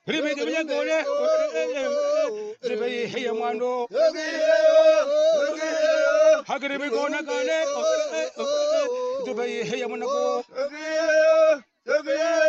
Ribe gebe gole. Ribe hey mando. Hagribe gona gale. Ribe hey mando.